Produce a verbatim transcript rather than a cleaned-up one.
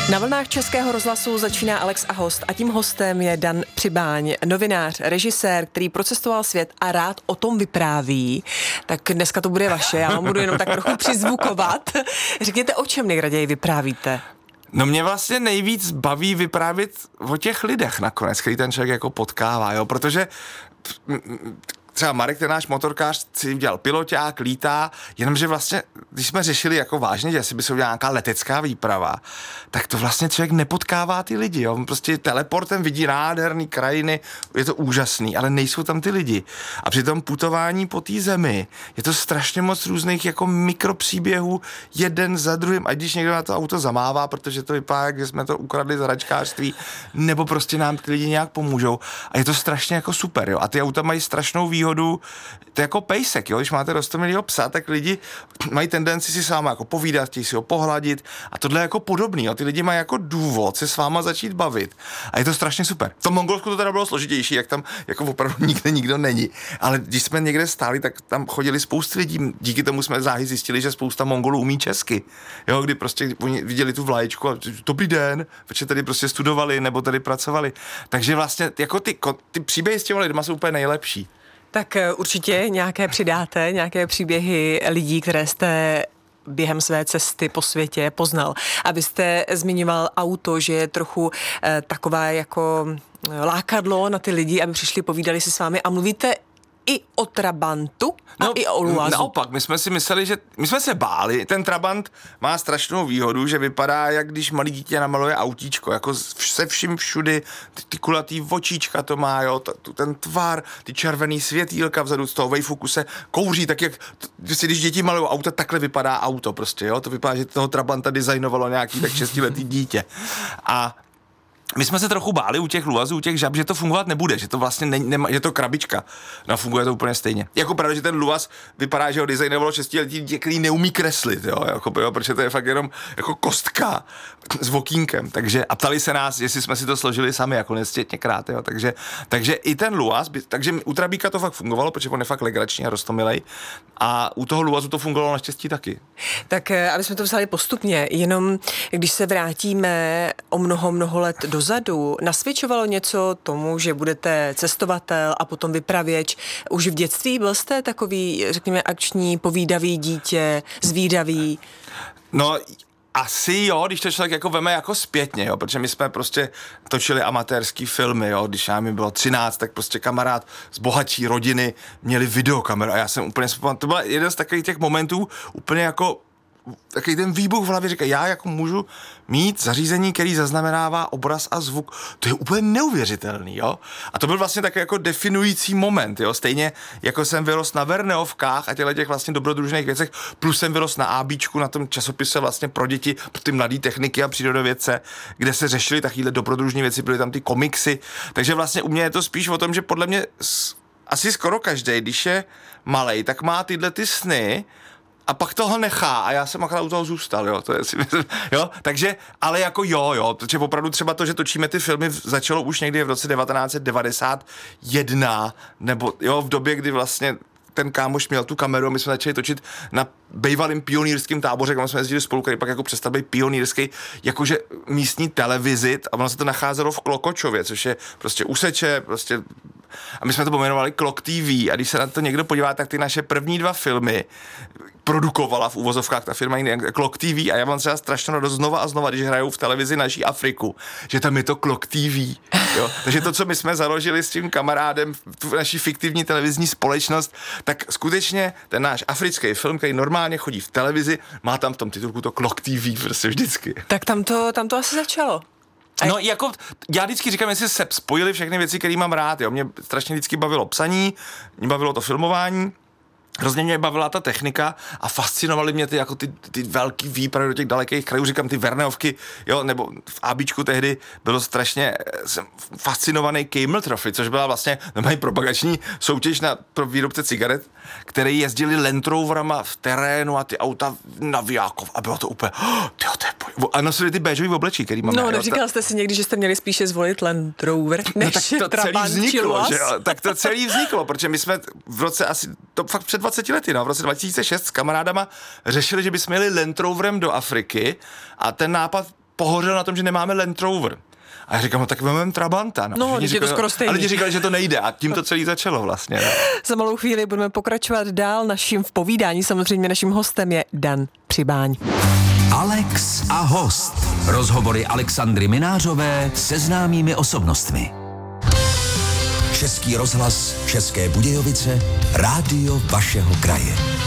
Na vlnách Českého rozhlasu začíná Alex a host a tím hostem je Dan Přibáň, novinář, režisér, který procestoval svět a rád o tom vypráví. Tak dneska to bude vaše, já vám budu jenom tak trochu přizvukovat. Řekněte, o čem nejraději vyprávíte? No mě vlastně nejvíc baví vyprávět o těch lidech nakonec, který ten člověk jako potkává, jo, protože třeba Marek, ten náš motorkář, si udělal piloťák, lítá, jenomže vlastně, když jsme řešili jako vážně, že asi by se udělala nějaká letecká výprava, tak to vlastně člověk nepotkává ty lidi, jo. Prostě teleportem vidí nádherný krajiny, je to úžasný, ale nejsou tam ty lidi. A při tom putování po té zemi je to strašně moc různých jako mikropříběhů, jeden za druhým, ať když někdo na to auto zamává, protože to vypadá, jak jsme to ukradli z hračkářství, nebo prostě nám ty lidi nějak pomůžou. A je to strašně jako super, jo. A ty auta mají strašnou výhodu. To je jako pejsek, jo? Když máte roztomilýho psa, tak lidi mají tendenci si s váma jako povídat, chtějí si ho pohladit a tohle je jako podobný, jo? Ty lidi mají jako důvod se s váma začít bavit a je to strašně super. V tom Mongolsku to teda bylo složitější, jak tam jako opravdu nikde nikdo není, ale když jsme někde stáli, tak tam chodili spousty lidí, díky tomu jsme záhy zjistili, že spousta Mongolů umí česky, jo? Kdy prostě oni viděli tu vlaječku a dobrý den, protože tady prostě studovali nebo tady pracovali, takže vlastně jako ty, ty příběhy s těmi lidma jsou úplně nejlepší. Tak určitě nějaké přidáte, nějaké příběhy lidí, které jste během své cesty po světě poznal. Abyste zmiňoval auto, že je trochu eh, taková jako lákadlo na ty lidi, aby přišli, povídali si s vámi a mluvíte i o Trabantu a no, i o Luazu. Naopak, my jsme si mysleli, že my jsme se báli. Ten Trabant má strašnou výhodu, že vypadá, jak když malý dítě namaluje autíčko, jako se vším všudy, ty, ty kulatý očíčka to má, jo, t, ten tvar, ty červený světýlka vzadu z toho vejfuku se kouří, tak jak, když děti malují auto, takhle vypadá auto prostě, jo, to vypadá, že toho Trabanta designovalo nějaký tak šestiletý dítě. A my jsme se trochu báli u těch Luazů, u těch žab, že to fungovat nebude, že to vlastně ne, nema, že to krabička. No funguje to úplně stejně. Jako pravda, že ten Luaz vypadá, že ho designovalo šestiletí dítě, který neumí kreslit, jo, jako, jo, protože to je fakt jenom jako kostka s vokínkem. Takže a ptali se nás, jestli jsme si to složili sami, jako nesčetněkrát, jo. Takže, takže i ten Luaz, takže u Trabíka to fakt fungovalo, protože on je fakt legrační a roztomilej. A u toho Luazu to fungovalo naštěstí taky. Tak aby jsme to vzali postupně, jenom když se vrátíme o mnoho, mnoho let dozadu, nasvědčovalo něco tomu, že budete cestovatel a potom vypravěč. Už v dětství byl jste takový, řekněme, akční, povídavý dítě, zvídavý? No, asi jo, když to člověk jako veme jako zpětně, jo, protože my jsme prostě točili amatérský filmy, jo, když nám bylo třináct, tak prostě kamarád z bohatší rodiny měli videokameru a já jsem úplně, to byl jeden z takových těch momentů úplně jako takový ten výbuch v hlavě, říká, já jako můžu mít zařízení, který zaznamenává obraz a zvuk. To je úplně neuvěřitelný, jo. A to byl vlastně takový jako definující moment, jo. Stejně jako jsem vyrost na Verneovkách a těchto těch vlastně dobrodružných věcech, plus jsem vyrost na ABčku, na tom časopise vlastně pro děti, pro ty mladý techniky a přírodovědce, kde se řešily takovýhle dobrodružné věci, byly tam ty komiksy. Takže vlastně u mě je to spíš o tom, že podle mě asi skoro každý, když je malej, tak má tyhle ty sny, a pak toho nechá a já jsem akorát u toho zůstal, jo, to je si myslím, jo, takže, ale jako jo, jo, protože opravdu třeba to, že točíme ty filmy, začalo už někdy v roce devatenáct set devadesát jedna, nebo jo, v době, kdy vlastně ten kámoš měl tu kameru a my jsme začali točit na bývalým pionýrským táboře, kam jsme jezdili spolu, který pak jako přestal být pionýrský, jakože místní televizi a ono se to nacházelo v Klokočově, což je prostě Useče, prostě a my jsme to pojmenovali Klok T V a když se na to někdo podívá, tak ty naše první dva filmy produkovala v uvozovkách ta firma Klok T V a já mám třeba strašně radost znova a znova, když hrajou v televizi naší Afriku, že tam je to Klok T V, jo? Takže to, co my jsme založili s tím kamarádem, tu naší fiktivní televizní společnost, tak skutečně ten náš africký film, který normálně chodí v televizi, má tam v tom titulku to Klok T V prostě vždycky. Tak tam to, tam to asi začalo. No jako, já vždycky říkám, jestli se spojily všechny věci, které mám rád, jo. Mě strašně vždycky bavilo psaní, mě bavilo to filmování, hrozně mě bavila ta technika a fascinovaly mě ty, jako ty, ty velký výpravy do těch dalekých krajů, říkám ty Verneovky, jo, nebo v ABčku tehdy bylo strašně, jsem fascinovaný Camel Trophy, což byla vlastně normální propagační soutěž na, pro výrobce cigaret, které jezdili Land Roverama v terénu a ty auta na Vijákov a bylo to úplně, oh, tyjo, to je boj. A nosili ty béžový oblečí, který mám. No, neříkal jste si někdy, že jste měli spíše zvolit Land Rover, než no, tak to Trabant celý vzniklo, že jo? Tak to celý vzniklo, protože my jsme v roce asi, to fakt před dvaceti lety, no, v roce dva tisíce šest s kamarádama řešili, že bychom měli Land Roverem do Afriky a ten nápad pohořel na tom, že nemáme Land Rover. A já říkám, no tak vezmeme Trabanta. No, no když je to skoro stejný. Ale lidi říkali, že to nejde a tím to celý začalo vlastně. Ne? Za malou chvíli budeme pokračovat dál naším v povídání. Samozřejmě naším hostem je Dan Přibáň. Alex a host. Rozhovory Alexandry Minářové se známými osobnostmi. Český rozhlas, České Budějovice, rádio vašeho kraje.